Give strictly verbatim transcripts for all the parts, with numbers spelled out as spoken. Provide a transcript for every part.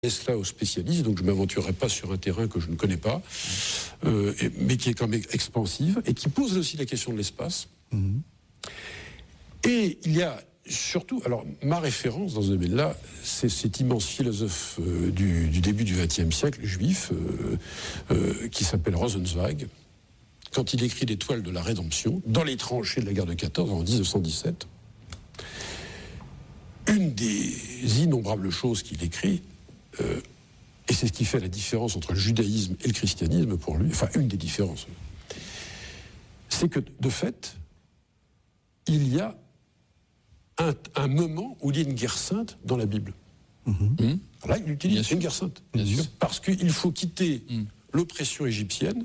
laisse là aux spécialistes, donc je ne m'aventurerai pas sur un terrain que je ne connais pas, euh, et, mais qui est quand même expansive, et qui pose aussi la question de l'espace. Mmh. Et il y a surtout, alors ma référence dans ce domaine-là, c'est cet immense philosophe euh, du, du début du vingtième siècle, juif, euh, euh, qui s'appelle Rosenzweig, quand il écrit l'Étoile de la Rédemption, dans les tranchées de la guerre de quatorze, en dix-neuf cent dix-sept, une des innombrables choses qu'il écrit, Euh, et c'est ce qui fait la différence entre le judaïsme et le christianisme pour lui, enfin une des différences, c'est que de fait, il y a un, un moment où il y a une guerre sainte dans la Bible. Mmh. Là, il utilise une guerre sainte. Bien sûr. Parce qu'il faut quitter mmh. l'oppression égyptienne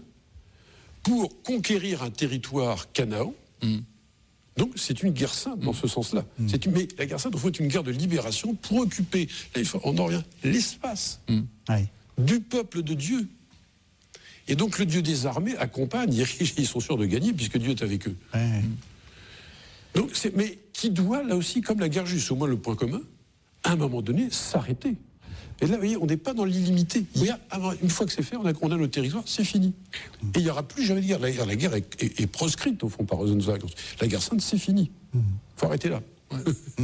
pour conquérir un territoire Canaan. Mmh. Donc c'est une guerre sainte dans mmh. ce sens-là. Mmh. C'est une, mais la guerre sainte, il faut être une guerre de libération pour occuper, là, on en revient, l'espace mmh. oui. du peuple de Dieu. Et donc le Dieu des armées accompagne, ils sont sûrs de gagner puisque Dieu est avec eux. Oui. Donc c'est, mais qui doit, là aussi, comme la guerre juste, au moins le point commun, à un moment donné, s'arrêter. Et là, vous voyez, on n'est pas dans l'illimité. Il y a, une fois que c'est fait, on a, on a nos territoires, c'est fini. Et il n'y aura plus jamais de guerre. La guerre, la guerre est, est, est proscrite, au fond, par Rosenzweig. La guerre sainte, c'est fini. Il faut arrêter là. Ouais.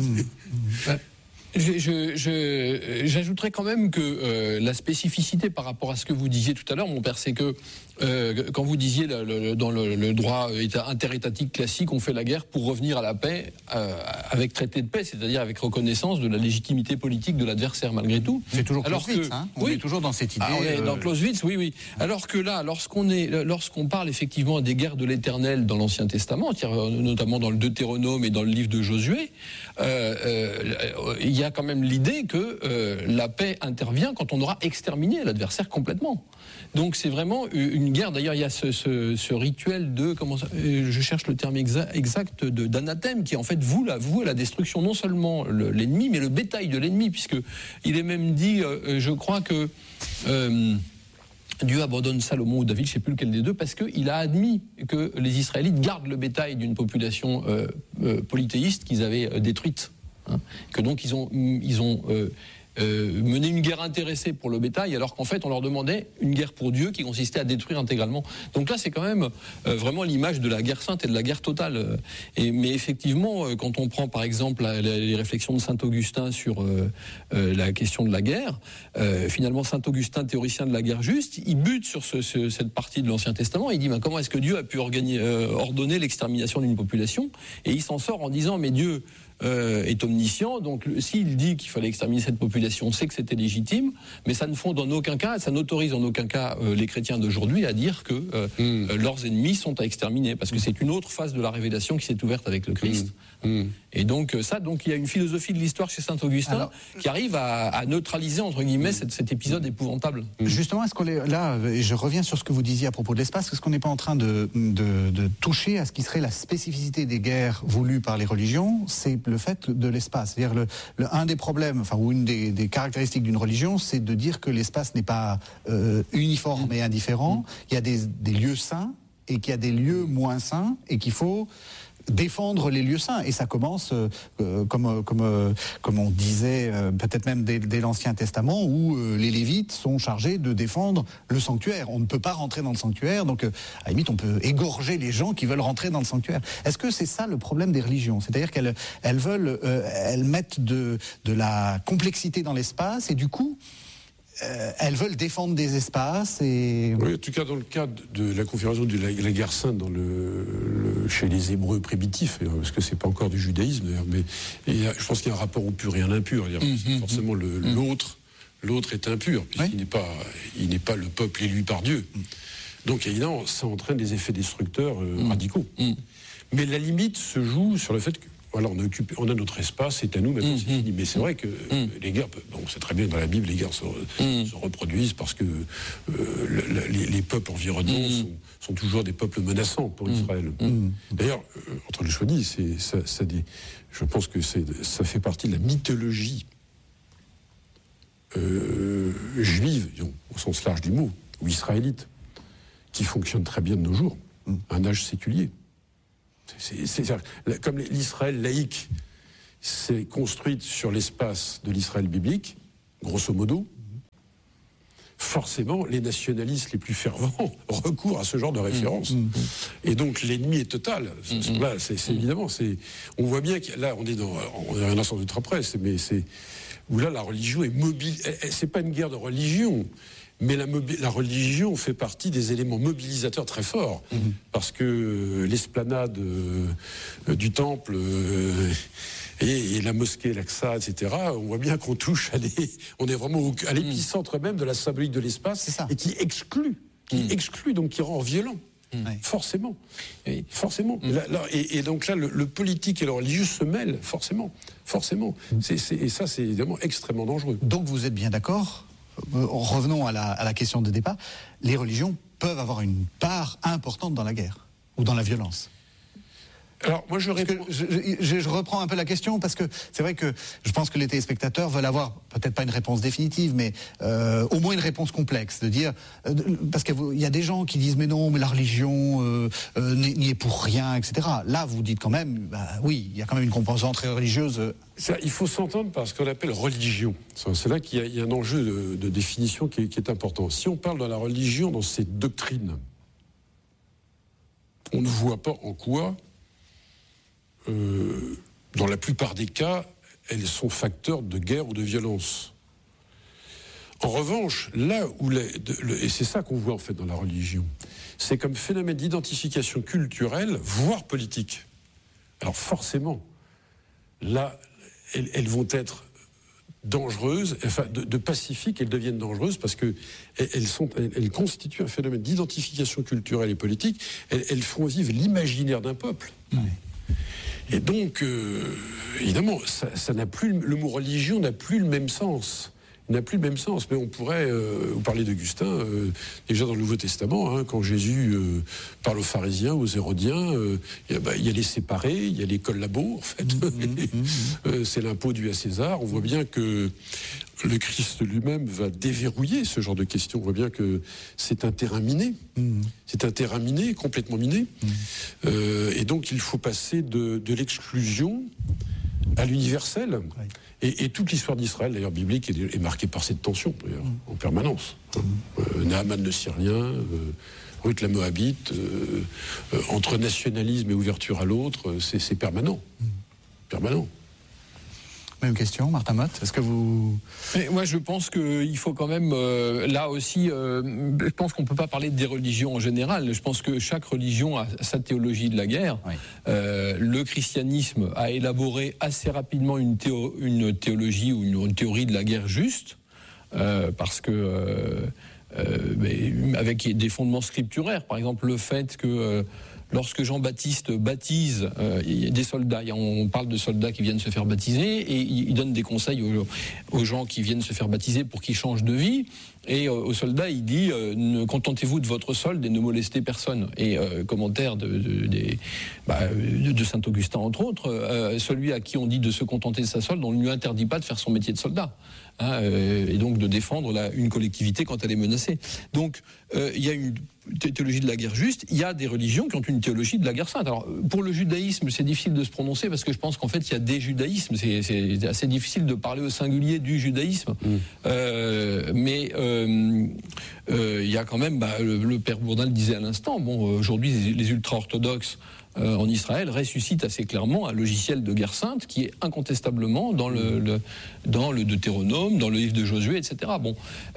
ouais. Je, je, je, j'ajouterais quand même que euh, la spécificité par rapport à ce que vous disiez tout à l'heure, mon père, c'est que euh, quand vous disiez le, le, dans le, le droit interétatique classique, on fait la guerre pour revenir à la paix euh, avec traité de paix, c'est-à-dire avec reconnaissance de la légitimité politique de l'adversaire malgré tout. C'est toujours Clausewitz, hein. On oui. est toujours dans cette idée. Ah, on est euh... dans Clausewitz, oui, oui. Alors que là, lorsqu'on est, lorsqu'on parle effectivement des guerres de l'Éternel dans l'Ancien Testament, notamment dans le Deutéronome et dans le livre de Josué, euh, euh, il y a quand même l'idée que euh, la paix intervient quand on aura exterminé l'adversaire complètement. Donc c'est vraiment une guerre. D'ailleurs, il y a ce, ce, ce rituel de, comment ça, je cherche le terme exa, exact, de, d'anathème, qui en fait voue la, voue la destruction non seulement le, l'ennemi, mais le bétail de l'ennemi, puisque il est même dit, euh, je crois que euh, Dieu abandonne Salomon ou David, je ne sais plus lequel des deux, parce qu'il a admis que les Israélites gardent le bétail d'une population euh, euh, polythéiste qu'ils avaient euh, détruite. Hein, que donc ils ont, ils ont euh, euh, mené une guerre intéressée pour le bétail, alors qu'en fait on leur demandait une guerre pour Dieu qui consistait à détruire intégralement. Donc là c'est quand même euh, vraiment l'image de la guerre sainte et de la guerre totale. Et, mais effectivement, euh, quand on prend par exemple la, la, les réflexions de saint Augustin sur euh, euh, la question de la guerre, euh, finalement saint Augustin, théoricien de la guerre juste, il bute sur ce, ce, cette partie de l'Ancien Testament. Il dit ben, comment est-ce que Dieu a pu organi- euh, ordonner l'extermination d'une population? Et il s'en sort en disant mais Dieu Euh, est omniscient, donc s'il dit qu'il fallait exterminer cette population, on sait que c'était légitime, mais ça ne fonde en aucun cas, ça n'autorise en aucun cas euh, les chrétiens d'aujourd'hui à dire que euh, mmh. euh, leurs ennemis sont à exterminer, parce que c'est une autre phase de la révélation qui s'est ouverte avec le Christ. Mmh. Mmh. Et donc ça, donc il y a une philosophie de l'histoire chez saint Augustin Alors, qui arrive à, à neutraliser entre guillemets cet, cet épisode épouvantable. Justement, est-ce qu'on est là, et je reviens sur ce que vous disiez à propos de l'espace, est-ce qu'on n'est pas en train de, de, de toucher à ce qui serait la spécificité des guerres voulues par les religions, c'est le fait de l'espace. C'est-à-dire le, le, un des problèmes, enfin ou une des, des caractéristiques d'une religion, c'est de dire que l'espace n'est pas euh, uniforme mmh. et indifférent. Mmh. Il y a des, des lieux saints et qu'il y a des lieux moins saints et qu'il faut défendre les lieux saints. Et ça commence, euh, comme, comme, euh, comme on disait, euh, peut-être même dès, dès l'Ancien Testament, où euh, les Lévites sont chargés de défendre le sanctuaire. On ne peut pas rentrer dans le sanctuaire, donc euh, à la limite, on peut égorger les gens qui veulent rentrer dans le sanctuaire. Est-ce que c'est ça le problème des religions? C'est-à-dire qu'elles elles veulent, euh, elles mettent de, de la complexité dans l'espace, et du coup, Euh, elles veulent défendre des espaces et... Oui, en tout cas, dans le cadre de la configuration de la, la guerre sainte dans le, le, chez les Hébreux primitifs, parce que c'est pas encore du judaïsme d'ailleurs, mais et je pense qu'il y a un rapport au pur et à l'impur. Mmh, forcément, le, mmh. l'autre, l'autre est impur, puisqu'il oui. n'est pas, il n'est pas le peuple élu par Dieu. Mmh. Donc, évidemment, ça entraîne des effets destructeurs euh, mmh. radicaux. Mmh. Mais la limite se joue sur le fait que voilà, on a, occupé, on a notre espace, c'est à nous, maintenant mmh, c'est fini. Mais c'est vrai que mmh. les guerres, bon, c'est très bien dans la Bible, les guerres se, mmh. se reproduisent parce que euh, le, les, les peuples environnants mmh. sont, sont toujours des peuples menaçants pour mmh. Israël. Mmh. D'ailleurs, euh, entre le choix dit, c'est, ça, ça dit, je pense que c'est, ça fait partie de la mythologie euh, juive, au sens large du mot, ou israélite, qui fonctionne très bien de nos jours, mmh. un âge séculier. C'est, c'est, c'est, comme l'Israël laïque s'est construite sur l'espace de l'Israël biblique, grosso modo, forcément, les nationalistes les plus fervents recourent à ce genre de référence. Mmh, mmh. Et donc, l'ennemi est total. Mmh. Là, c'est, c'est évidemment, c'est, on voit bien que là, on est dans, on est un sans doute après, c'est, mais c'est, où là, la religion est mobile. C'est pas une guerre de religion, mais la, mobi- la religion fait partie des éléments mobilisateurs très forts. Mmh. Parce que l'esplanade euh, du temple, euh, Et, et la mosquée, l'Aqsa, et cetera, on voit bien qu'on touche à des... On est vraiment au, à l'épicentre même de la symbolique de l'espace, et qui exclut, qui mmh. exclut, donc qui rend violent. Mmh. Forcément. Et, forcément. Mmh. Là, là, et, et donc là, le, le politique et le religieux se mêlent, forcément. Forcément. Mmh. C'est, c'est, et ça, c'est évidemment extrêmement dangereux. Donc vous êtes bien d'accord, euh, revenons à la, à la question de départ, les religions peuvent avoir une part importante dans la guerre, ou dans la violence. Alors, moi, je, réponds... je, je, je reprends un peu la question parce que c'est vrai que je pense que les téléspectateurs veulent avoir peut-être pas une réponse définitive, mais euh, au moins une réponse complexe, de dire euh, parce qu'il y a des gens qui disent mais non, mais la religion euh, euh, n'y est pour rien, et cetera. Là, vous dites quand même, bah, oui, il y a quand même une composante très religieuse. Ça, il faut s'entendre par ce qu'on appelle religion. C'est là qu'il y a, il y a un enjeu de, de définition qui est, qui est important. Si on parle de la religion dans ses doctrines, on ne voit pas en quoi. Euh, dans la plupart des cas, elles sont facteurs de guerre ou de violence. En revanche, là où les, de, le, et c'est ça qu'on voit en fait dans la religion, c'est comme phénomène d'identification culturelle, voire politique. Alors forcément, là, elles, elles vont être dangereuses, enfin de, de pacifiques, elles deviennent dangereuses parce que elles, sont, elles, elles constituent un phénomène d'identification culturelle et politique. Elles, elles font vivre l'imaginaire d'un peuple. Oui. Et donc, euh, évidemment, ça, ça n'a plus, le mot religion n'a plus le même sens. Il n'a plus le même sens. Mais on pourrait, euh, vous parler d'Augustin, euh, déjà dans le Nouveau Testament, hein, quand Jésus euh, parle aux pharisiens, aux hérodiens, euh, il, y a, bah, il y a les séparés, il y a les collabos, en fait. Mmh, mmh. euh, c'est l'impôt dû à César. On voit bien que le Christ lui-même va déverrouiller ce genre de questions. On voit bien que c'est un terrain miné. Mmh. C'est un terrain miné, complètement miné. Mmh. Euh, et donc, il faut passer de, de l'exclusion à l'universel. Oui. Et, et toute l'histoire d'Israël, d'ailleurs, biblique, est, est marquée par cette tension, d'ailleurs, mmh. en permanence. Mmh. Euh, Naaman le Syrien, euh, Ruth la Moabite, euh, euh, entre nationalisme et ouverture à l'autre, c'est, c'est permanent. Mmh. Permanent. Même question, Martin Motte, est-ce que vous... Mais moi, je pense qu'il faut quand même, euh, là aussi, euh, je pense qu'on ne peut pas parler des religions en général. Je pense que chaque religion a sa théologie de la guerre. Oui. Euh, le christianisme a élaboré assez rapidement une, théo- une théologie ou une, une théorie de la guerre juste, euh, parce que... Euh, euh, mais avec des fondements scripturaires. Par exemple, le fait que... Euh, Lorsque Jean-Baptiste baptise euh, des soldats, on parle de soldats qui viennent se faire baptiser, et il donne des conseils aux, aux gens qui viennent se faire baptiser pour qu'ils changent de vie. Et euh, aux soldats, il dit euh, ne contentez-vous de votre solde et ne molestez personne. Et euh, commentaire de, de, de, bah, de, de saint Augustin entre autres, euh, celui à qui on dit de se contenter de sa solde, on ne lui interdit pas de faire son métier de soldat. Hein, euh, et donc de défendre la, une collectivité quand elle est menacée. Donc euh, il y a une théologie de la guerre juste, il y a des religions qui ont une théologie de la guerre sainte. Alors pour le judaïsme, c'est difficile de se prononcer parce que je pense qu'en fait il y a des judaïsmes, c'est, c'est assez difficile de parler au singulier du judaïsme. Mmh. Euh, mais euh, euh, il y a quand même, bah, le, le père Bourdin le disait à l'instant, bon, aujourd'hui les, les ultra-orthodoxes Euh, en Israël ressuscite assez clairement un logiciel de guerre sainte qui est incontestablement dans le, le, dans le Deutéronome, dans le livre de Josué, et cetera. Bon,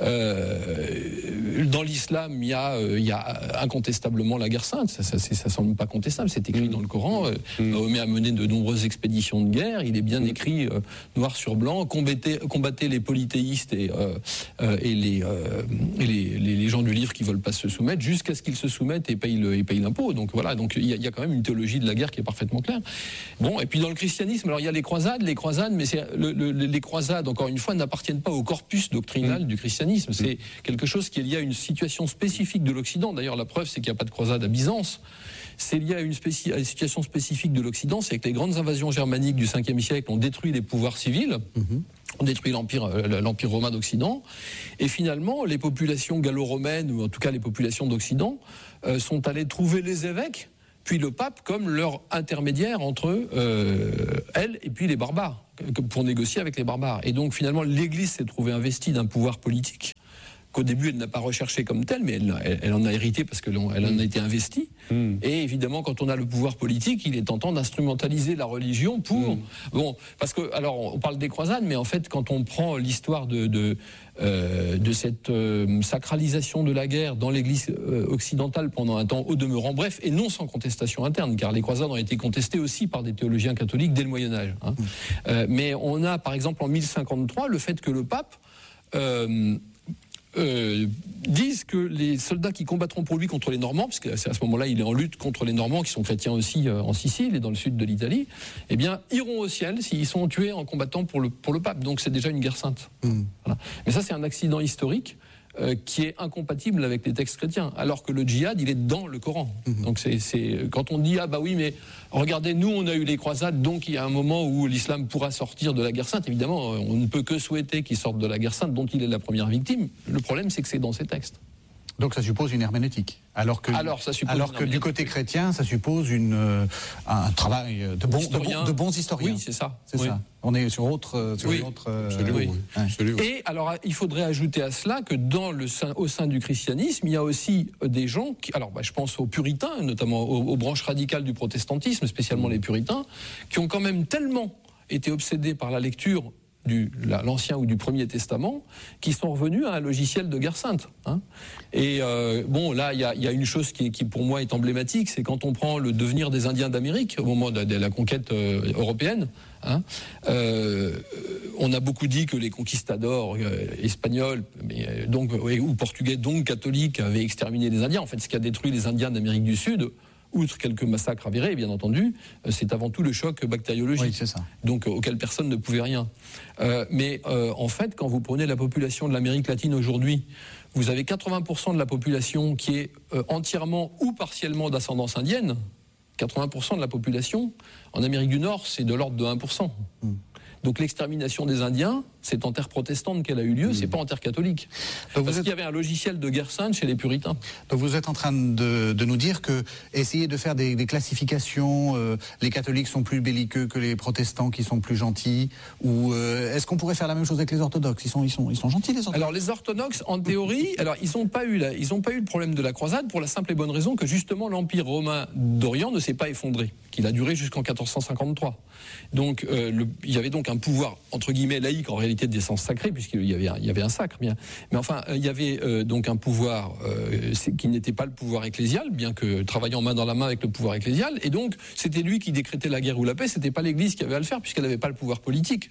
euh, dans l'islam, il y a, il y a incontestablement la guerre sainte. Ça, ça, c'est, ça semble pas contestable. C'est écrit mmh. dans le Coran. Mmh. Mahomet a mené de nombreuses expéditions de guerre. Il est bien mmh. écrit euh, noir sur blanc. Combattez, combattez les polythéistes et, euh, euh, et, les, euh, et les, les, les gens du livre qui veulent pas se soumettre, jusqu'à ce qu'ils se soumettent et payent, le, et payent l'impôt. Donc voilà. Donc il y, y a quand même une théologie de la guerre qui est parfaitement claire. Bon, et puis dans le christianisme, alors il y a les croisades, les croisades, mais c'est le, le, les croisades, encore une fois, n'appartiennent pas au corpus doctrinal mmh. du christianisme. C'est quelque chose qui est lié à une situation spécifique de l'Occident. D'ailleurs, la preuve, c'est qu'il n'y a pas de croisade à Byzance. C'est lié à une, spéci- à une situation spécifique de l'Occident, c'est que les grandes invasions germaniques du cinquième siècle ont détruit les pouvoirs civils. Mmh. On détruit l'empire, l'empire romain d'Occident, et finalement les populations gallo-romaines, ou en tout cas les populations d'Occident, euh, sont allées trouver les évêques puis le pape comme leur intermédiaire entre euh, elles et puis les barbares, pour négocier avec les barbares. Et donc finalement l'Église s'est trouvée investie d'un pouvoir politique qu'au début elle n'a pas recherché comme telle, mais elle, elle, elle en a hérité parce qu'elle en a été investie. Mm. Et évidemment, quand on a le pouvoir politique, il est tentant d'instrumentaliser la religion pour... Mm. Bon, parce que, alors, on parle des croisades, mais en fait, quand on prend l'histoire de... de Euh, de cette euh, sacralisation de la guerre dans l'Église euh, occidentale pendant un temps au demeurant bref, et non sans contestation interne, car les croisades ont été contestées aussi par des théologiens catholiques dès le Moyen-Âge. Hein. Mmh. Euh, mais on a, par exemple, en mille cinquante-trois, le fait que le pape euh, euh, dise que les soldats qui combattront pour lui contre les Normands, parce qu'à ce moment-là, il est en lutte contre les Normands, qui sont chrétiens aussi euh, en Sicile et dans le sud de l'Italie, eh bien, iront au ciel s'ils sont tués en combattant pour le, pour le pape. Donc c'est déjà une guerre sainte. Mmh. Voilà. Mais ça, c'est un accident historique euh, qui est incompatible avec les textes chrétiens, alors que le djihad, il est dans le Coran. Mmh. Donc c'est, c'est quand on dit, ah bah oui, mais regardez, nous, on a eu les croisades, donc il y a un moment où l'islam pourra sortir de la guerre sainte. Évidemment, on ne peut que souhaiter qu'il sorte de la guerre sainte, dont il est la première victime. Le problème, c'est que c'est dans ces textes. Donc ça suppose une herméneutique. Alors que, alors, ça suppose alors que du côté chrétien, ça suppose une, euh, un travail de, bon, de, bon, de bons historiens. Oui, c'est ça. C'est oui. ça. On est sur autre... Sur oui. autre euh, Absolument, oui. Oui. Absolument. Et alors, il faudrait ajouter à cela que dans le sein, au sein du christianisme, il y a aussi des gens qui... Alors, bah, je pense aux puritains, notamment aux, aux branches radicales du protestantisme, spécialement les puritains, qui ont quand même tellement été obsédés par la lecture du la, l'Ancien ou du Premier Testament, qui sont revenus à un logiciel de guerre sainte. Hein. Et euh, bon, là, il y a, y a une chose qui, qui, pour moi, est emblématique, c'est quand on prend le devenir des Indiens d'Amérique, au moment de, de la conquête euh, européenne, hein, euh, on a beaucoup dit que les conquistadors euh, espagnols, mais, euh, donc, ouais, ou portugais, donc catholiques, avaient exterminé les Indiens. En fait, ce qui a détruit les Indiens d'Amérique du Sud, outre quelques massacres avérés, bien entendu, c'est avant tout le choc bactériologique, oui, c'est ça. donc auquel personne ne pouvait rien. Euh, mais euh, en fait, quand vous prenez la population de l'Amérique latine aujourd'hui, vous avez quatre-vingts pour cent de la population qui est euh, entièrement ou partiellement d'ascendance indienne. quatre-vingts pour cent de la population en Amérique du Nord, c'est de l'ordre de un pour cent. Mmh. Donc l'extermination des Indiens, c'est en terre protestante qu'elle a eu lieu, mmh. c'est pas en terre catholique. Donc Parce êtes... qu'il y avait un logiciel de guerre sainte chez les puritains. Donc vous êtes en train de, de nous dire que essayer de faire des, des classifications, euh, les catholiques sont plus belliqueux que les protestants qui sont plus gentils, ou euh, est-ce qu'on pourrait faire la même chose avec les orthodoxes ? Ils sont, ils sont, ils sont gentils les orthodoxes ? Alors les orthodoxes, en théorie, alors ils n'ont pas eu la, ils ont pas eu le problème de la croisade pour la simple et bonne raison que justement l'Empire romain d'Orient ne s'est pas effondré, qu'il a duré jusqu'en quatorze cent cinquante-trois. Donc euh, le, il y avait donc un pouvoir entre guillemets laïque en réalité d'essence sacrée puisqu'il y avait un, il y avait un sacre bien, mais enfin euh, il y avait euh, donc un pouvoir euh, qui n'était pas le pouvoir ecclésial, bien que travaillant main dans la main avec le pouvoir ecclésial, et donc c'était lui qui décrétait la guerre ou la paix, c'était pas l'Église qui avait à le faire puisqu'elle n'avait pas le pouvoir politique.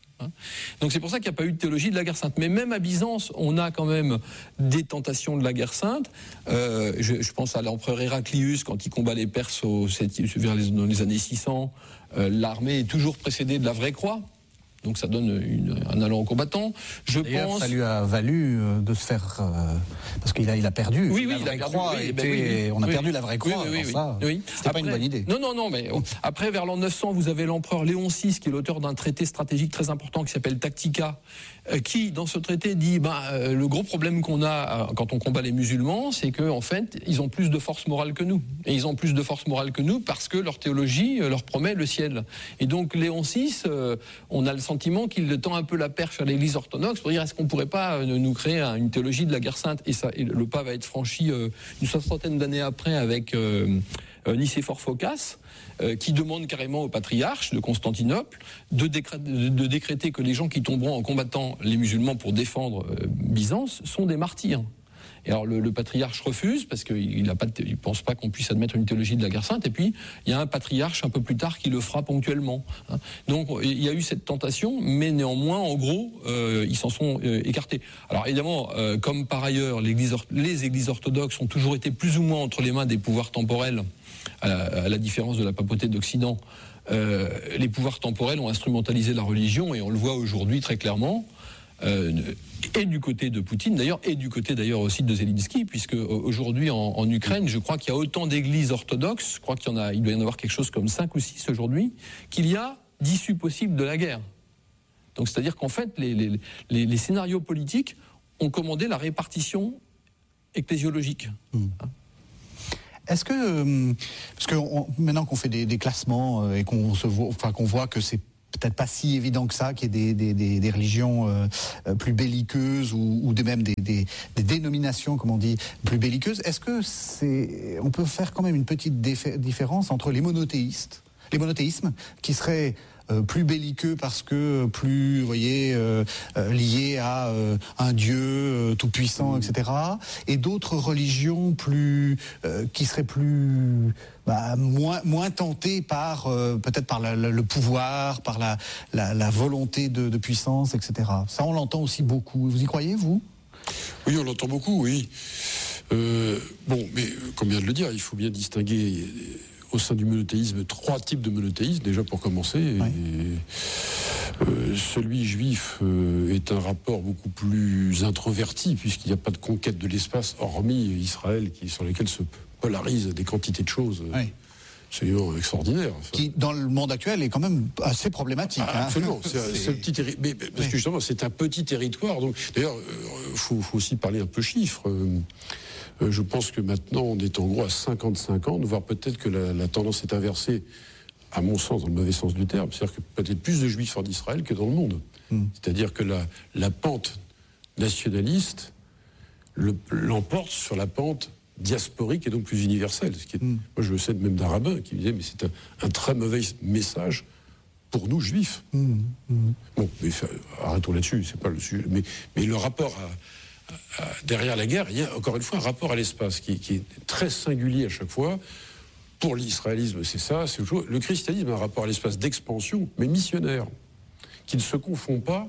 Donc c'est pour ça qu'il n'y a pas eu de théologie de la guerre sainte. Mais même à Byzance, on a quand même des tentations de la guerre sainte. Euh, je, je pense à l'empereur Héraclius, quand il combat les Perses au, vers les, dans les années six cents. Euh, l'armée est toujours précédée de la vraie croix. Donc ça donne une, un allant aux combattants. Je D'ailleurs, pense. Ça lui a valu euh, de se faire euh, parce qu'il a il a perdu. Oui, oui, la il vraie a perdu. Croix Oui, était, ben oui, oui, on a oui, perdu oui. la vraie croix. Oui, oui, oui, ça, oui. C'était pas une bonne idée. Non, non, non. Mais après, vers l'an neuf cents, vous avez l'empereur Léon six, qui est l'auteur d'un traité stratégique très important qui s'appelle Tactica, euh, qui, dans ce traité, dit bah, euh, le gros problème qu'on a euh, quand on combat les musulmans, c'est que en fait, ils ont plus de force morale que nous. Et ils ont plus de force morale que nous parce que leur théologie euh, leur promet le ciel. Et donc Léon six, euh, on a le sentiment qu'il tend un peu la perche à l'Église orthodoxe pour dire est-ce qu'on pourrait pas euh, nous créer un, une théologie de la guerre sainte, et ça, et le pas va être franchi euh, une soixantaine d'années après avec euh, euh, Nicéphore Phocas, euh, qui demande carrément au patriarche de Constantinople de, décré- de, de décréter que les gens qui tomberont en combattant les musulmans pour défendre euh, Byzance sont des martyrs. Et alors le, le patriarche refuse parce qu'il ne pense pas qu'on puisse admettre une théologie de la guerre sainte. Et puis il y a un patriarche un peu plus tard qui le fera ponctuellement. Hein. Donc il y a eu cette tentation, mais néanmoins, en gros, euh, ils s'en sont euh, écartés. Alors évidemment, euh, comme par ailleurs, l'église, les églises orthodoxes ont toujours été plus ou moins entre les mains des pouvoirs temporels, à la, à la différence de la papauté d'Occident. Euh, les pouvoirs temporels ont instrumentalisé la religion, et on le voit aujourd'hui très clairement. Euh, et du côté de Poutine d'ailleurs, et du côté d'ailleurs aussi de Zelensky, puisque aujourd'hui en, en Ukraine, je crois qu'il y a autant d'églises orthodoxes, je crois qu'il y en a, il doit y en avoir quelque chose comme cinq ou six aujourd'hui, qu'il y a d'issues possibles de la guerre. Donc c'est-à-dire qu'en fait, les, les, les, les scénarios politiques ont commandé la répartition ecclésiologique. Mmh. Hein. Est-ce que, parce que on, maintenant qu'on fait des, des classements et qu'on se voit, enfin qu'on voit que c'est peut-être pas si évident que ça, qu'il y ait des, des, des, des religions euh, plus belliqueuses ou, ou des, même des, des, des dénominations, comme on dit, plus belliqueuses. Est-ce que c'est, on peut faire quand même une petite défa- différence entre les monothéistes, les monothéismes, qui seraient euh, plus belliqueux parce que plus, vous voyez, euh, euh, liés à euh, un Dieu euh, tout-puissant, et cetera, et d'autres religions plus, euh, qui seraient plus... Bah, moins, moins tenté par euh, peut-être par la, la, le pouvoir, par la, la, la volonté de, de puissance, et cetera. Ça, on l'entend aussi beaucoup. Vous y croyez, vous ? Oui, on l'entend beaucoup, oui. Euh, bon, mais comme vient de le dire, il faut bien distinguer au sein du monothéisme trois types de monothéisme, déjà pour commencer. Oui. Et, euh, celui juif euh, est un rapport beaucoup plus introverti, puisqu'il n'y a pas de conquête de l'espace, hormis Israël, qui, sur lesquels se polarise des quantités de choses oui. absolument extraordinaires. Enfin. Qui, dans le monde actuel, est quand même assez problématique. Ah, hein. Absolument. C'est, c'est... c'est petit terri... mais, parce oui. que justement, c'est un petit territoire. Donc, d'ailleurs, il euh, faut, faut aussi parler un peu chiffres. Euh, euh, je pense que maintenant, on est en gros à cinquante-cinquante, voire peut-être que la, la tendance est inversée, à mon sens, dans le mauvais sens du terme. C'est-à-dire que peut-être plus de juifs en Israël que dans le monde. Mm. C'est-à-dire que la, la pente nationaliste le, l'emporte sur la pente diasporique et donc plus universel. Ce qui est, mm. Moi, je le sais même d'un rabbin qui me disait, mais c'est un, un très mauvais message pour nous, juifs. Mm. Mm. Bon, mais arrêtons là-dessus, c'est pas le sujet. Mais, mais le rapport à, à, à, derrière la guerre, il y a encore une fois un rapport à l'espace qui, qui est très singulier à chaque fois. Pour l'israélisme, c'est ça. C'est autre chose. Le christianisme a un rapport à l'espace d'expansion, mais missionnaire, qui ne se confond pas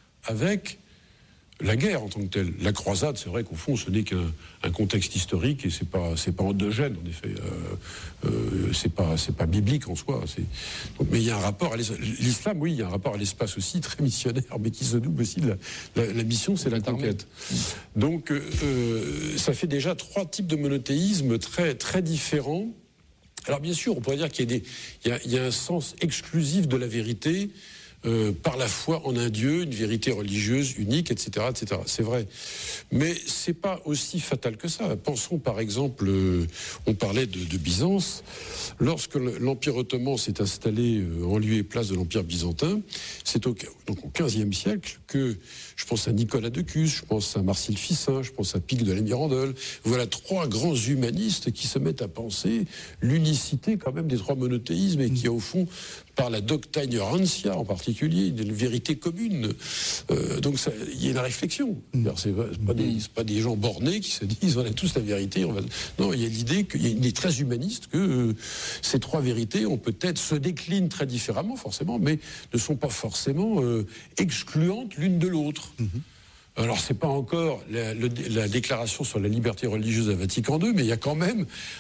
avec la guerre en tant que telle. La croisade, c'est vrai qu'au fond, ce n'est qu'un un contexte historique et c'est pas c'est pas endogène en effet. Euh, euh, c'est pas c'est pas biblique en soi. C'est... Donc, mais il y a un rapport à l'espace. L'islam, oui, il y a un rapport à l'espace aussi très missionnaire, mais qui se double aussi de la, la, la mission, c'est la conquête. Donc euh, ça fait déjà trois types de monothéisme très très différents. Alors bien sûr, on pourrait dire qu'il y a des il y a, il y a un sens exclusif de la vérité. Euh, par la foi en un Dieu, une vérité religieuse unique, et cetera, et cetera. C'est vrai, mais c'est pas aussi fatal que ça. Pensons par exemple, euh, on parlait de, de Byzance. Lorsque l'Empire ottoman s'est installé euh, en lieu et place de l'Empire byzantin, c'est au, donc au quinzième siècle que je pense à Nicolas de Cus, je pense à Marcille Ficin, je pense à Pic de la Mirandole. Voilà trois grands humanistes qui se mettent à penser l'unicité quand même des trois monothéismes et qui au fond, par la doctrine rancia en particulier, une vérité commune. Euh, donc ça, il y a une réflexion. Mm. C'est, c'est, pas des, c'est pas des gens bornés qui se disent on a tous la vérité. On va... Non, il y a l'idée qu'il y a une idée très humaniste que euh, ces trois vérités ont peut-être se déclinent très différemment forcément, mais ne sont pas forcément euh, excluantes l'une de l'autre. Mm-hmm. Alors, c'est pas encore la, le, la déclaration sur la liberté religieuse à Vatican deux, mais il y a quand même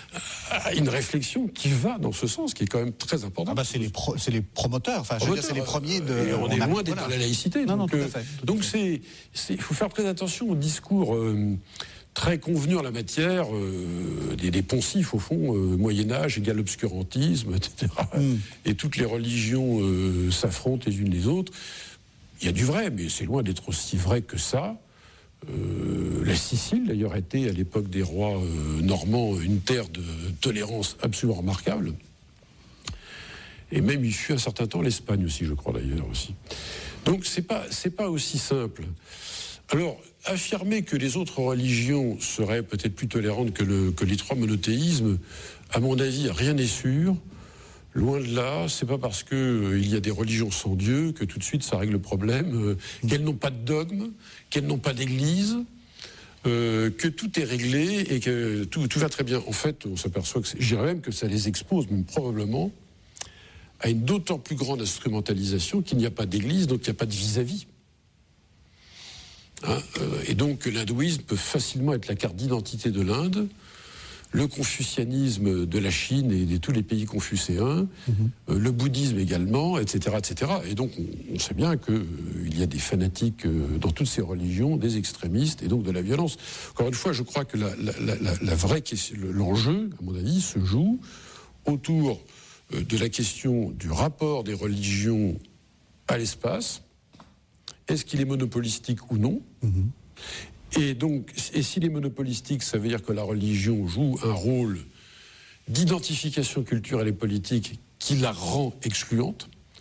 une réflexion qui va dans ce sens, qui est quand même très importante. Ah bah c'est les pro, c'est les promoteurs. Enfin, je veux dire, c'est les premiers de. Et on est loin d'être dans la laïcité. Non, donc, non, tout à fait. Tout donc à fait. c'est, il faut faire très attention au discours euh, très convenu en la matière, euh, des, des poncifs au fond, euh, Moyen Âge égale obscurantisme, et cetera. Mm. Et toutes les religions euh, s'affrontent les unes les autres. Il y a du vrai, mais c'est loin d'être aussi vrai que ça. Euh, la Sicile, d'ailleurs, était à l'époque des rois euh, normands une terre de tolérance absolument remarquable. Et même il fut un certain temps l'Espagne aussi, je crois d'ailleurs aussi. Donc c'est pas c'est pas aussi simple. Alors affirmer que les autres religions seraient peut-être plus tolérantes que le que les trois monothéismes, à mon avis, rien n'est sûr. Loin de là, c'est pas parce que euh, il y a des religions sans Dieu que tout de suite ça règle le problème, euh, qu'elles n'ont pas de dogme, qu'elles n'ont pas d'église, euh, que tout est réglé et que tout, tout va très bien. En fait, on s'aperçoit que, je dirais même que ça les expose, même probablement, à une d'autant plus grande instrumentalisation qu'il n'y a pas d'église, donc il n'y a pas de vis-à-vis. Hein, euh, et donc l'hindouisme peut facilement être la carte d'identité de l'Inde. Le confucianisme de la Chine et de tous les pays confucéens, mmh. euh, le bouddhisme également, et cetera, et cetera. Et donc, on, on sait bien qu'il euh, y a des fanatiques euh, dans toutes ces religions, des extrémistes et donc de la violence. Encore une fois, je crois que la, la, la, la vraie question, l'enjeu, à mon avis, se joue autour euh, de la question du rapport des religions à l'espace. Est-ce qu'il est monopolistique ou non ? mmh. Et donc, et s'il est monopolistique, ça veut dire que la religion joue un rôle d'identification culturelle et politique qui la rend excluante.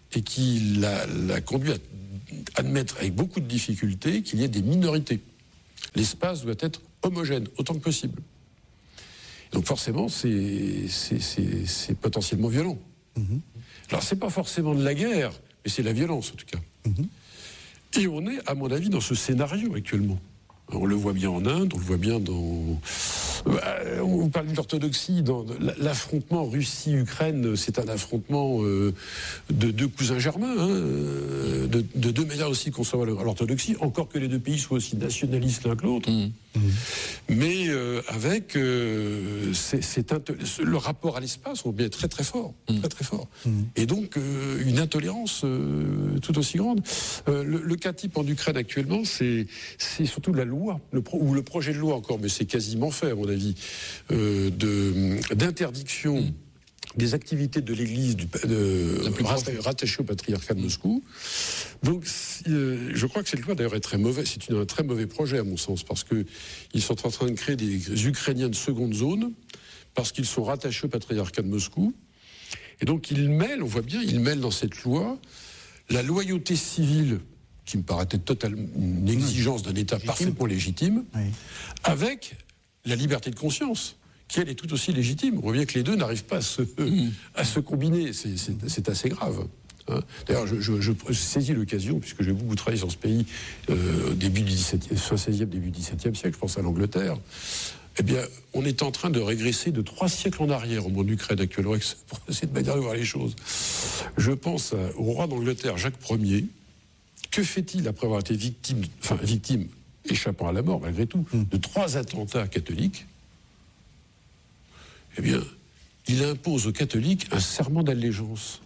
et qui l'a, l'a conduit à admettre avec beaucoup de difficultés qu'il y ait des minorités. L'espace doit être homogène, autant que possible. Donc forcément, c'est, c'est, c'est, c'est potentiellement violent. Mmh. Alors c'est pas forcément de la guerre, mais c'est la violence en tout cas. Mmh. Et on est, à mon avis, dans ce scénario actuellement. On le voit bien en Inde, on le voit bien dans... On parle de l'orthodoxie, dans l'affrontement Russie-Ukraine, c'est un affrontement euh, de deux cousins germains, hein, de, de deux manières aussi qu'on soit à l'orthodoxie, encore que les deux pays soient aussi nationalistes l'un que l'autre. Mmh. Mmh. Mais euh, avec euh, c'est, c'est un, le rapport à l'espace, on est très très fort, mmh. très très fort. Mmh. Et donc euh, une intolérance euh, tout aussi grande. Euh, le, le cas type en Ukraine actuellement, c'est, c'est surtout la loi, le pro, ou le projet de loi encore, mais c'est quasiment fait à mon avis, euh, de, d'interdiction mmh. des activités de l'Église du, de, rattachée au patriarcat de Moscou. Donc, euh, je crois que cette loi d'ailleurs est très mauvaise. C'est une, un très mauvais projet à mon sens, parce que ils sont en train de créer des Ukrainiens de seconde zone, parce qu'ils sont rattachés au patriarcat de Moscou. Et donc ils mêlent, on voit bien, ils mêlent dans cette loi la loyauté civile, qui me paraît être totalement une exigence d'un État légitime. Parfaitement légitime, oui. avec la liberté de conscience, qui elle est tout aussi légitime. On voit bien que les deux n'arrivent pas à se, mmh. à se combiner. C'est, c'est, c'est assez grave. Hein. D'ailleurs, je, je, je saisis l'occasion, puisque j'ai beaucoup travaillé sur ce pays, euh, début du dix-septième, fin seizième, début du dix-septième siècle, je pense à l'Angleterre. Eh bien, on est en train de régresser de trois siècles en arrière au monde d'Ukraine actuellement, pour cette manière de voir les choses. Je pense au roi d'Angleterre, Jacques Ier. Que fait-il après avoir été victime, enfin victime, échappant à la mort malgré tout, de trois attentats catholiques? Eh bien, il impose aux catholiques un serment d'allégeance.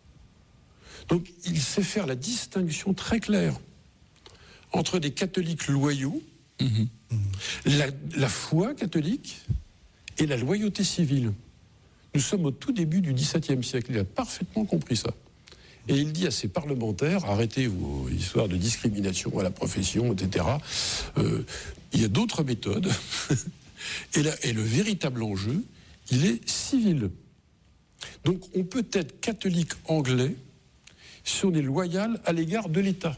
Donc, il sait faire la distinction très claire entre des catholiques loyaux, mmh. la, la foi catholique et la loyauté civile. Nous sommes au tout début du dix-septième siècle. Il a parfaitement compris ça. Et il dit à ses parlementaires, arrêtez vos histoires de discrimination à la profession, et cetera. Euh, il y a d'autres méthodes. et, la, et le véritable enjeu, il est civil. Donc on peut être catholique anglais si on est loyal à l'égard de l'État.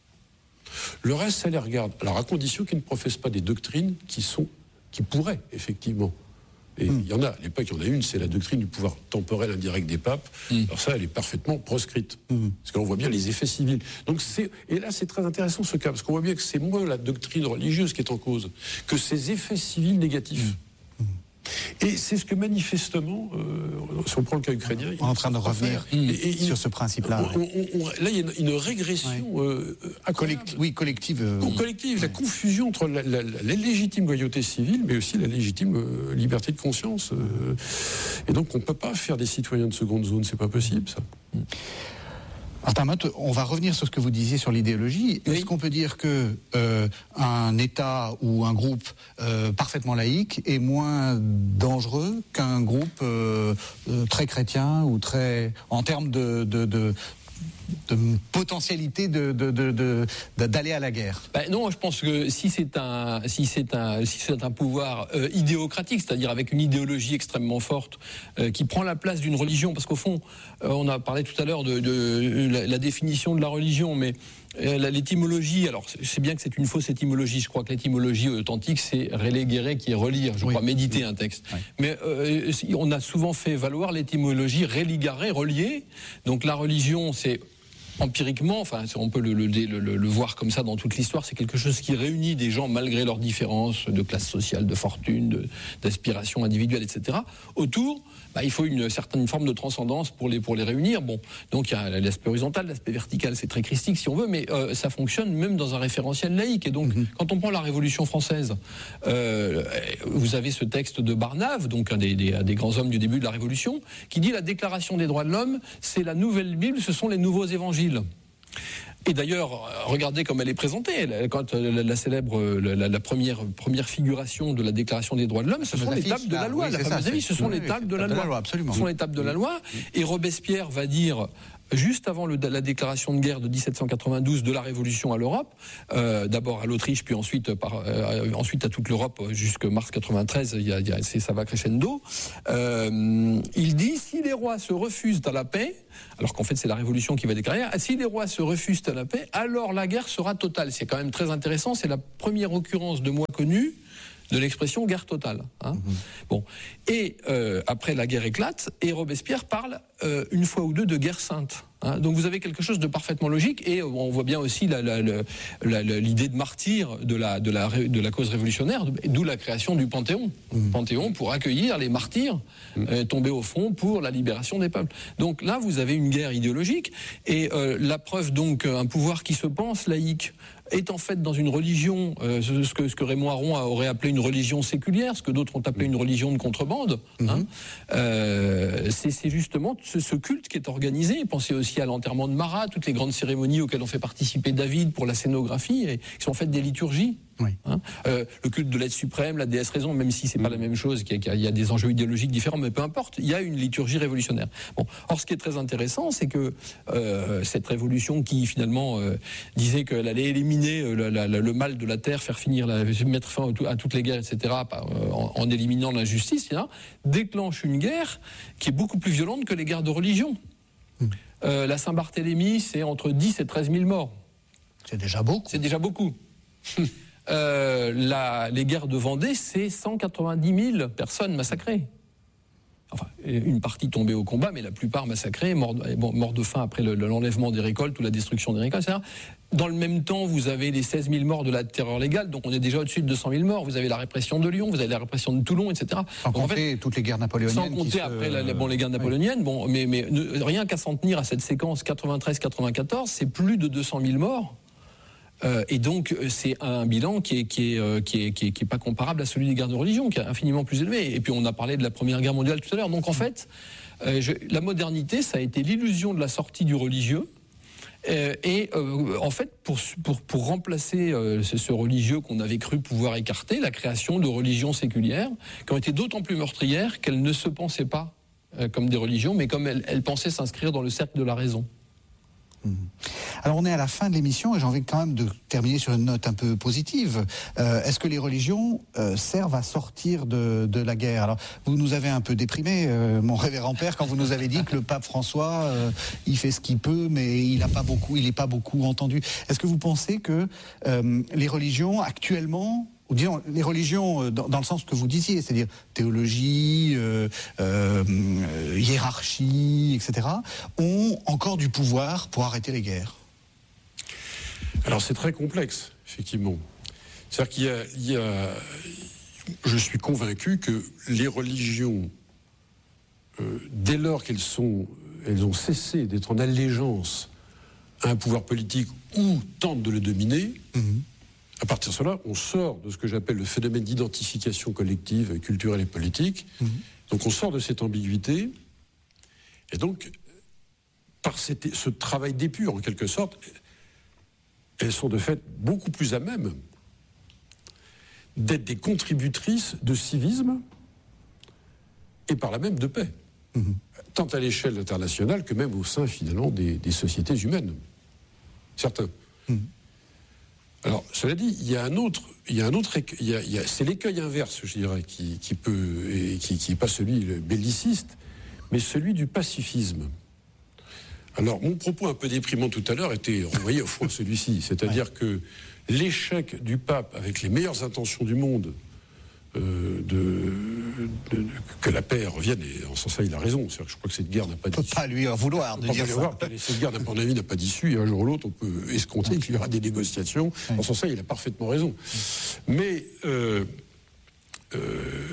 Le reste, ça les regarde. Alors à condition qu'ils ne professent pas des doctrines qui sont, qui pourraient effectivement. Et mmh. il y en a, à l'époque, il y en a une, c'est la doctrine du pouvoir temporel indirect des papes. Mmh. Alors ça, elle est parfaitement proscrite. Mmh. Parce qu'on voit bien les effets civils. Donc c'est, et là, c'est très intéressant ce cas, parce qu'on voit bien que c'est moins la doctrine religieuse qui est en cause, que ces effets civils négatifs. Mmh. Et c'est ce que manifestement, euh, si on prend le cas ukrainien, on est en train de revenir et, et, sur ce principe-là. On, on, on, là, il y a une, une régression ouais. euh, Collect, oui, collective. Euh, collective, ouais. la confusion entre la, la, la, la légitime loyauté civile, mais aussi la légitime euh, liberté de conscience. Euh, et donc, on ne peut pas faire des citoyens de seconde zone, c'est pas possible, ça. Martin Motte, on va revenir sur ce que vous disiez sur l'idéologie. Oui. Est-ce qu'on peut dire que euh, un État ou un groupe euh, parfaitement laïque est moins dangereux qu'un groupe euh, euh, très chrétien ou très en termes de, de, de de potentialité de, de, de, de, d'aller à la guerre? Ben non, je pense que si c'est un, si c'est un, si c'est un pouvoir euh, idéocratique, c'est-à-dire avec une idéologie extrêmement forte euh, qui prend la place d'une religion, parce qu'au fond, euh, on a parlé tout à l'heure de, de la, la définition de la religion, mais euh, l'étymologie, alors c'est bien que c'est une fausse étymologie, je crois que l'étymologie authentique c'est reléguer qui est relire, je oui. crois, méditer oui. un texte. Oui. Mais euh, on a souvent fait valoir l'étymologie religare, relier, donc la religion c'est empiriquement, enfin, on peut le, le, le, le voir comme ça dans toute l'histoire, c'est quelque chose qui réunit des gens malgré leurs différences de classe sociale, de fortune, de, d'aspiration individuelle, et cetera. Autour, bah, il faut une certaine forme de transcendance pour les, pour les réunir. Bon, donc il y a l'aspect horizontal, l'aspect vertical, c'est très christique si on veut, mais euh, ça fonctionne même dans un référentiel laïque. Et donc, mm-hmm. quand on prend la Révolution française, euh, vous avez ce texte de Barnave, donc un des, des, des grands hommes du début de la Révolution, qui dit la Déclaration des droits de l'homme, c'est la nouvelle Bible, ce sont les nouveaux évangiles. Et d'ailleurs, regardez comme elle est présentée. Quand la, la célèbre, la, la première, première figuration de la Déclaration des droits de l'homme, ce sont les tables de la loi. La fameuse affiche, ce sont les tables de la loi. Absolument. Ce sont les tables de la loi. Et Robespierre va dire, juste avant le, la déclaration de guerre de dix-sept cent quatre-vingt-douze de la Révolution à l'Europe, euh, d'abord à l'Autriche, puis ensuite, par, euh, ensuite à toute l'Europe jusqu'à mars quatre-vingt-treize, il y a, il y a, c'est, ça va crescendo. Euh, il dit, si les rois se refusent à la paix, alors qu'en fait c'est la Révolution qui va déclarer, si les rois se refusent à la paix, alors la guerre sera totale. C'est quand même très intéressant, c'est la première occurrence de moi connue de l'expression guerre totale. Hein. Mmh. Bon. Et euh, après la guerre éclate, et Robespierre parle euh, une fois ou deux de guerre sainte. Hein. Donc vous avez quelque chose de parfaitement logique, et on voit bien aussi la, la, la, la, la, l'idée de martyr de la, de, la, de la cause révolutionnaire, d'où la création du Panthéon. Mmh. Panthéon pour accueillir les martyrs mmh. euh, tombés au front pour la libération des peuples. Donc là, vous avez une guerre idéologique, et euh, la preuve donc, un pouvoir qui se pense laïque, est en fait dans une religion, euh, ce, que, ce que Raymond Aron aurait appelé une religion séculière, ce que d'autres ont appelé une religion de contrebande. Mm-hmm. Hein. Euh, c'est, c'est justement ce, ce culte qui est organisé. Pensez aussi à l'enterrement de Marat, toutes les grandes cérémonies auxquelles ont fait participer David pour la scénographie, et qui sont faites des liturgies. Oui. Hein. Euh, le culte de l'être suprême, la déesse raison, même si c'est mmh. pas la même chose, qu'il y, a, qu'il y a des enjeux idéologiques différents, mais peu importe, il y a une liturgie révolutionnaire. Bon. Or, ce qui est très intéressant, c'est que euh, cette révolution qui finalement euh, disait qu'elle allait éliminer euh, la, la, le mal de la terre, faire finir, la, mettre fin à toutes les guerres, et cetera, euh, en, en éliminant l'injustice, et cetera, déclenche une guerre qui est beaucoup plus violente que les guerres de religion. Mmh. Euh, la Saint-Barthélemy, c'est entre dix et treize mille morts. C'est déjà beaucoup. C'est déjà beaucoup. Euh, la, les guerres de Vendée, c'est cent quatre-vingt-dix mille personnes massacrées. Enfin, une partie tombée au combat, mais la plupart massacrées, morts, bon, morts de faim après le, l'enlèvement des récoltes ou la destruction des récoltes, et cetera. Dans le même temps, vous avez les seize mille morts de la terreur légale, donc on est déjà au-dessus de deux cent mille morts. Vous avez la répression de Lyon, vous avez la répression de Toulon, et cetera. Sans donc, compter en fait, toutes les guerres napoléoniennes. Sans compter se... après la, la, bon, les guerres napoléoniennes, oui. bon, mais, mais ne, rien qu'à s'en tenir à cette séquence quatre-vingt-treize quatre-vingt-quatorze, c'est plus de deux cent mille morts. Euh, et donc c'est un bilan qui est qui est euh, qui est qui est qui est pas comparable à celui des guerres de religion, qui est infiniment plus élevé. Et puis on a parlé de la Première Guerre mondiale tout à l'heure. Donc en fait, euh, je, la modernité, ça a été l'illusion de la sortie du religieux. Euh, et euh, en fait, pour pour pour remplacer euh, ce, ce religieux qu'on avait cru pouvoir écarter, la création de religions séculières qui ont été d'autant plus meurtrières qu'elles ne se pensaient pas euh, comme des religions, mais comme elles, elles pensaient s'inscrire dans le cercle de la raison. Alors on est à la fin de l'émission et j'ai envie quand même de terminer sur une note un peu positive. Euh, est-ce que les religions euh, servent à sortir de, de la guerre ? Alors vous nous avez un peu déprimé, euh, mon révérend père, quand vous nous avez dit que le pape François, euh, il fait ce qu'il peut, mais il n'a pas beaucoup, il n'est pas beaucoup entendu. Est-ce que vous pensez que euh, les religions actuellement, ou disons les religions dans, dans le sens que vous disiez, c'est-à-dire théologie, euh, euh, hiérarchie, et cetera, ont encore du pouvoir pour arrêter les guerres ? Alors c'est très complexe, effectivement. C'est-à-dire qu'il y a, il y a je suis convaincu que les religions, euh, dès lors qu'elles sont, elles ont cessé d'être en allégeance à un pouvoir politique ou tentent de le dominer, mmh. à partir de cela, on sort de ce que j'appelle le phénomène d'identification collective, culturelle et politique. Mmh. Donc on sort de cette ambiguïté. Et donc, par cette, ce travail d'épure, en quelque sorte, elles sont de fait beaucoup plus à même d'être des contributrices de civisme et par là même de paix. Mmh. Tant à l'échelle internationale que même au sein, finalement, des, des sociétés humaines. Certains. Mmh. Alors, cela dit, il y a un autre, il y a un autre, il y a, il y a, c'est l'écueil inverse, je dirais, qui, qui peut, et qui, qui est pas celui le belliciste, mais celui du pacifisme. Alors, mon propos un peu déprimant tout à l'heure était renvoyé au fond à celui-ci, c'est-à-dire ouais. que l'échec du pape, avec les meilleures intentions du monde, euh, de, de, de, que la paix revienne, et en ce sens-là, il a raison. C'est-à-dire que je crois que cette guerre n'a pas d'issue. On ne peut pas lui en vouloir de dire ça. Cette guerre, à mon avis, n'a pas d'issue, et un jour ou l'autre, on peut escompter qu'il y aura des négociations. Oui. En ce sens-là, il a parfaitement raison. Mais euh, euh,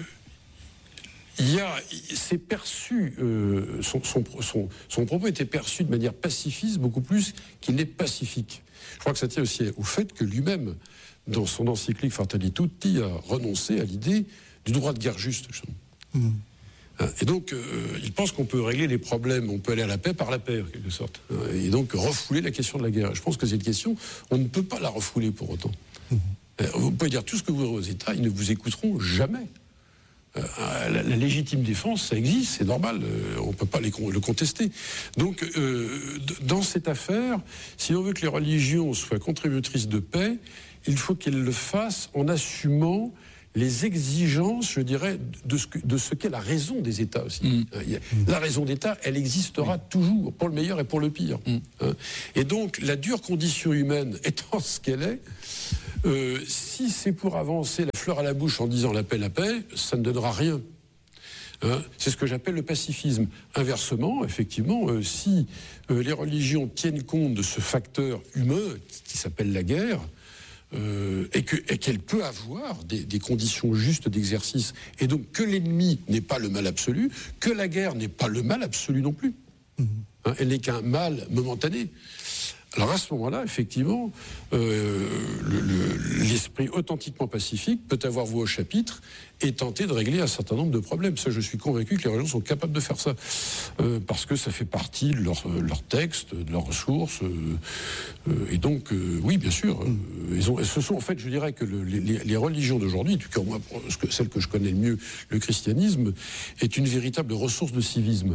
il y a, c'est perçu, euh, son, son, son, son propos était perçu de manière pacifiste beaucoup plus qu'il n'est pacifique. Je crois que ça tient aussi au fait que lui-même, dans son encyclique Fratelli Tutti, a renoncé à l'idée du droit de guerre juste. Mmh. Et donc, euh, il pense qu'on peut régler les problèmes, on peut aller à la paix par la paix, en quelque sorte. Et donc, refouler la question de la guerre. Je pense que cette question, on ne peut pas la refouler pour autant. Mmh. Vous pouvez dire tout ce que vous voudrez aux États, ils ne vous écouteront jamais. euh, la, la légitime défense, ça existe, c'est normal, euh, on ne peut pas les, le contester. Donc, euh, dans cette affaire, si on veut que les religions soient contributrices de paix, il faut qu'elles le fassent en assumant les exigences, je dirais, de ce, que, de ce qu'est la raison des États aussi. Mmh. La raison d'État, elle existera mmh. toujours, pour le meilleur et pour le pire. Mmh. Et donc, la dure condition humaine étant ce qu'elle est, euh, si c'est pour avancer la fleur à la bouche en disant la paix, la paix, ça ne donnera rien. Hein, c'est ce que j'appelle le pacifisme. Inversement, effectivement, euh, si euh, les religions tiennent compte de ce facteur humain qui s'appelle la guerre, Euh, et, que, et qu'elle peut avoir des, des conditions justes d'exercice, et donc que l'ennemi n'est pas le mal absolu, que la guerre n'est pas le mal absolu non plus. Mmh. Hein, elle n'est qu'un mal momentané. Alors à ce moment-là, effectivement, euh, le, le, l'esprit authentiquement pacifique peut avoir voix au chapitre et tenter de régler un certain nombre de problèmes. Ça, je suis convaincu que les religions sont capables de faire ça, euh, parce que ça fait partie de leur, leur texte, de leurs ressources, euh, euh, et donc, euh, oui, bien sûr, euh, ils ont, ce sont, en fait, je dirais que le, les, les religions d'aujourd'hui, en tout cas moi, celle que je connais le mieux, le christianisme, est une véritable ressource de civisme.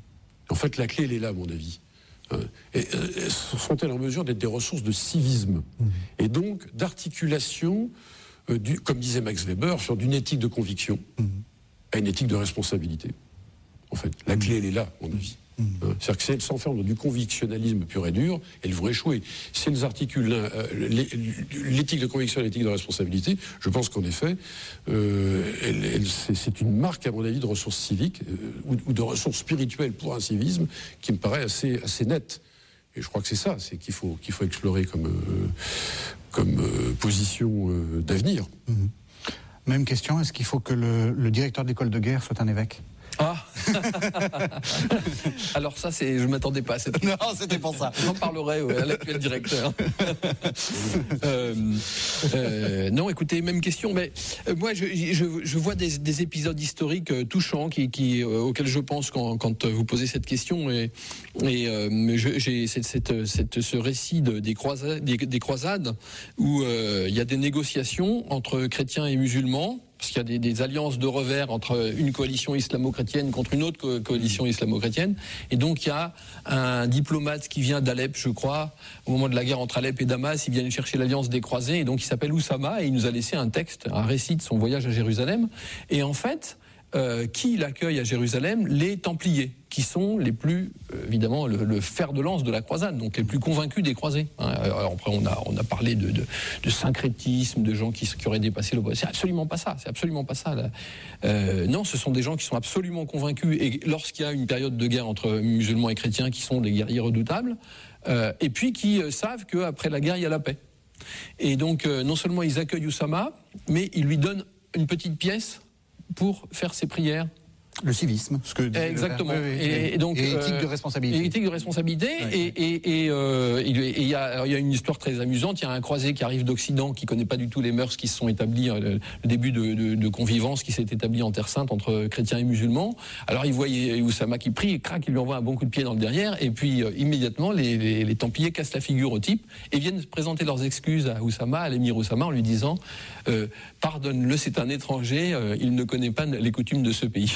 En fait, la clé, elle est là, à mon avis. Et, et, sont-elles en mesure d'être des ressources de civisme, mmh. et donc d'articulation, euh, du, comme disait Max Weber, sur d'une éthique de conviction mmh. à une éthique de responsabilité. En fait, la mmh. clé, elle est là, à mon avis. Mmh. Hein, c'est-à-dire que si elles s'enferment dans du convictionnalisme pur et dur, elles vont échouer. Si elles articulent euh, l'éthique de conviction et l'éthique de responsabilité, je pense qu'en effet, euh, elle, elle, c'est, c'est une marque, à mon avis, de ressources civiques euh, ou, ou de ressources spirituelles pour un civisme qui me paraît assez, assez nette. Et je crois que c'est ça, c'est qu'il faut, qu'il faut explorer comme, euh, comme euh, position euh, d'avenir. Mmh. Même question, est-ce qu'il faut que le, le directeur d'école de guerre soit un évêque ? Ah alors ça, c'est, je m'attendais pas à cette... Non, c'était pour ça. J'en parlerai ouais, à l'actuel directeur. euh, euh, non, écoutez, même question. Mais euh, moi, je, je, je vois des, des épisodes historiques euh, touchants qui, qui, euh, auxquels je pense quand, quand vous posez cette question. Et, et euh, je, j'ai cette, cette, cette, ce récit de, des, croisades, des, des croisades où euh, il y a des négociations entre chrétiens et musulmans. Parce qu'il y a des, des alliances de revers entre une coalition islamo-chrétienne contre une autre co- coalition islamo-chrétienne. Et donc il y a un diplomate qui vient d'Alep, je crois, au moment de la guerre entre Alep et Damas, il vient chercher l'alliance des croisés, et donc il s'appelle Oussama, et il nous a laissé un texte, un récit de son voyage à Jérusalem. Et en fait, euh, qui l'accueille à Jérusalem ? Les Templiers, qui sont les plus, euh, évidemment, le, le fer de lance de la croisade, donc les plus convaincus des croisés. Hein. Alors après, on a, on a parlé de, de, de syncrétisme, de gens qui, qui auraient dépassé le... C'est absolument pas ça, c'est absolument pas ça. Là. Euh, non, ce sont des gens qui sont absolument convaincus, et lorsqu'il y a une période de guerre entre musulmans et chrétiens qui sont des guerriers redoutables, euh, et puis qui euh, savent qu'après la guerre, il y a la paix. Et donc, euh, non seulement ils accueillent Oussama, mais ils lui donnent une petite pièce pour faire ses prières. Le civisme, ce que exactement. Le... Oui, oui, et, et donc et éthique euh, de responsabilité. Et éthique de responsabilité. Oui, et et et euh, il y a il y a une histoire très amusante. Il y a un croisé qui arrive d'Occident, qui connaît pas du tout les mœurs qui se sont établies, le, le début de, de, de convivence qui s'est établi en Terre Sainte entre chrétiens et musulmans. Alors il voit Oussama qui prie, et crac, il lui envoie un bon coup de pied dans le derrière, et puis euh, immédiatement les, les, les Templiers cassent la figure au type et viennent présenter leurs excuses à Oussama, à l'émir Oussama, en lui disant euh, pardonne-le, c'est un étranger, euh, il ne connaît pas les coutumes de ce pays.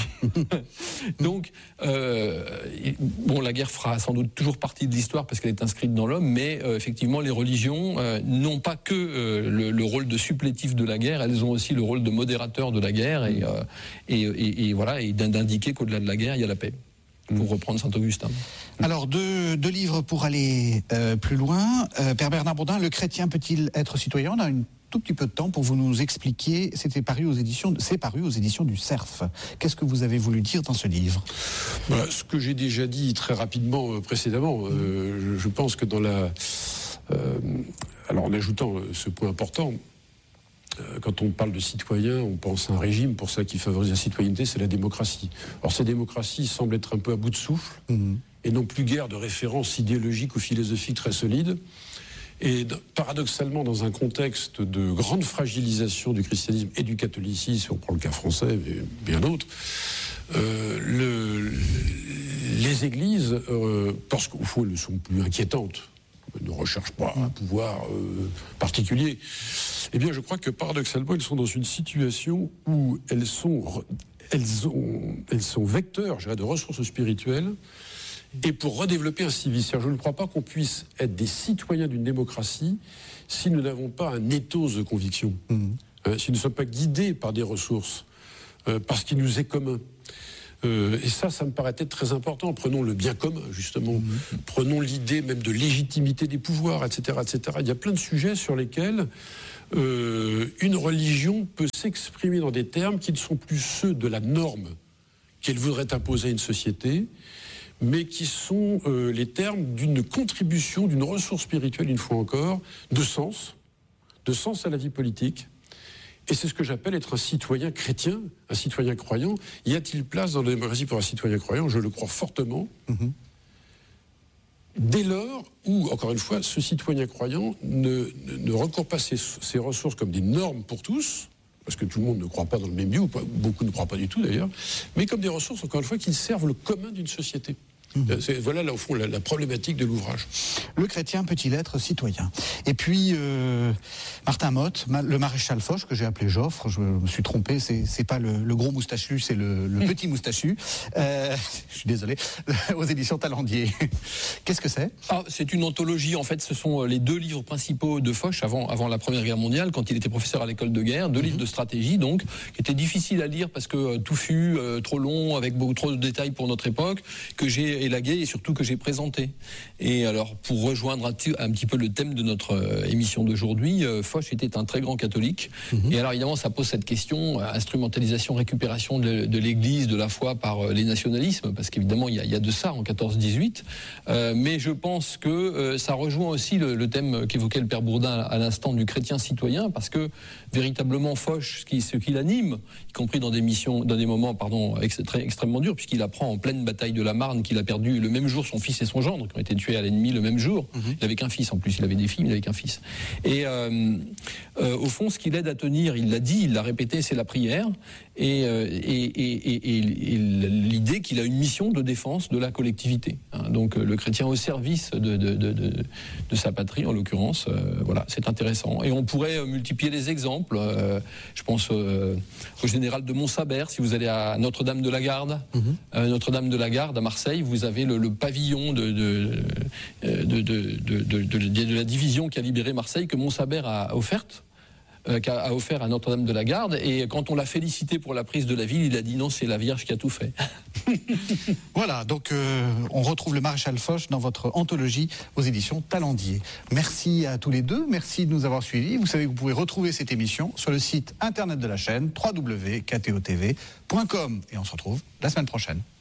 Donc, euh, bon, la guerre fera sans doute toujours partie de l'histoire parce qu'elle est inscrite dans l'homme, mais euh, effectivement, les religions euh, n'ont pas que euh, le, le rôle de supplétif de la guerre, elles ont aussi le rôle de modérateur de la guerre, et, euh, et, et, et voilà, et d'indiquer qu'au-delà de la guerre, il y a la paix, pour reprendre Saint-Augustin. Alors, deux, deux livres pour aller euh, plus loin. Euh, Père Bernard Bourdin, le chrétien peut-il être citoyen ? On a une tout petit peu de temps pour vous nous expliquer. C'était paru aux éditions, c'est paru aux éditions du Cerf. Qu'est-ce que vous avez voulu dire dans ce livre ? Voilà, ce que j'ai déjà dit très rapidement euh, précédemment. Euh, je, je pense que dans la, euh, alors en ajoutant euh, ce point important, euh, quand on parle de citoyen, on pense à un régime. Pour ça, qui favorise la citoyenneté, c'est la démocratie. Or, cette démocratie semble être un peu à bout de souffle, mmh. et non plus guère de références idéologiques ou philosophiques très solides. Et paradoxalement, dans un contexte de grande fragilisation du christianisme et du catholicisme, si on prend le cas français, mais bien d'autres, euh, le, les églises, euh, parce qu'au fond, elles ne sont plus inquiétantes, elles ne recherchent pas un pouvoir euh, particulier, eh bien, je crois que paradoxalement, elles sont dans une situation où elles sont, elles, ont, elles sont vecteurs, je dirais, de ressources spirituelles, et pour redévelopper un civisme. Je ne crois pas qu'on puisse être des citoyens d'une démocratie si nous n'avons pas un ethos de conviction, mmh. euh, si nous ne sommes pas guidés par des ressources, euh, parce qu'il nous est commun. Euh, et ça, ça me paraît être très important. Prenons le bien commun, justement. Mmh. Prenons l'idée même de légitimité des pouvoirs, et cetera, et cetera. Il y a plein de sujets sur lesquels euh, une religion peut s'exprimer dans des termes qui ne sont plus ceux de la norme qu'elle voudrait imposer à une société, mais qui sont euh, les termes d'une contribution, d'une ressource spirituelle, une fois encore, de sens, de sens à la vie politique. Et c'est ce que j'appelle être un citoyen chrétien, un citoyen croyant. Y a-t-il place dans la démocratie pour un citoyen croyant ? Je le crois fortement. Mmh. Dès lors où, encore une fois, ce citoyen croyant ne, ne, ne recourt pas ses, ses ressources comme des normes pour tous, parce que tout le monde ne croit pas dans le même Dieu, ou pas, beaucoup ne croient pas du tout d'ailleurs, mais comme des ressources, encore une fois, qui servent le commun d'une société. Mmh. C'est, voilà, là, au fond, la, la problématique de l'ouvrage. Le chrétien peut-il être citoyen ? Et puis, euh, Martin Motte, ma, le maréchal Foch, que j'ai appelé Joffre, je me suis trompé, c'est, c'est pas le, le gros moustachu, c'est le, le mmh. petit moustachu. Euh, je suis désolé, aux éditions Talendier. Qu'est-ce que c'est ? ah, C'est une anthologie, en fait, ce sont les deux livres principaux de Foch avant, avant la Première Guerre mondiale, quand il était professeur à l'école de guerre, deux mmh. livres de stratégie, donc, qui étaient difficiles à lire parce que euh, touffu, euh, trop long, avec beaucoup trop de détails pour notre époque, que j'ai élagué et surtout que j'ai présenté. Et alors, pour rejoindre un, t- un petit peu le thème de notre euh, émission d'aujourd'hui, euh, Foch était un très grand catholique. Mmh. Et alors, évidemment, ça pose cette question, euh, instrumentalisation, récupération de, de l'Église, de la foi par euh, les nationalismes, parce qu'évidemment, il y, y a de ça en quatorze dix-huit. Euh, mais je pense que euh, ça rejoint aussi le, le thème qu'évoquait le père Bourdin à l'instant du chrétien citoyen, parce que véritablement, Foch, ce qui, ce qui l'anime, y compris dans des missions, dans des moments, pardon, ex- très, extrêmement durs, puisqu'il apprend en pleine bataille de la Marne qu'il a perdu le même jour son fils et son gendre, qui ont été tués à l'ennemi le même jour. Mmh. Il n'avait qu'un fils en plus, il avait des filles, mais il n'avait qu'un fils. Et euh, euh, au fond, ce qui l'aide à tenir, il l'a dit, il l'a répété, c'est la prière, et, euh, et, et, et, et l'idée qu'il a une mission de défense de la collectivité. Hein. Donc le chrétien au service de, de, de, de, de sa patrie, en l'occurrence, euh, voilà, c'est intéressant. Et on pourrait multiplier les exemples. Euh, je pense euh, au général de Montsabert, si vous allez à Notre-Dame-de-la-Garde, mmh. euh, Notre-Dame-de-la-Garde à Marseille, vous avez le, le pavillon de, de, de, de, de, de, de, de la division qui a libéré Marseille, que Montsabert a offerte. Euh, qu'a offert à Notre-Dame-de-la-Garde, et quand on l'a félicité pour la prise de la ville, il a dit non, c'est la Vierge qui a tout fait. Voilà, donc euh, on retrouve le maréchal Foch dans votre anthologie aux éditions Talendier. Merci à tous les deux, merci de nous avoir suivis. Vous savez que vous pouvez retrouver cette émission sur le site internet de la chaîne w w w point k t o t v point com, et on se retrouve la semaine prochaine.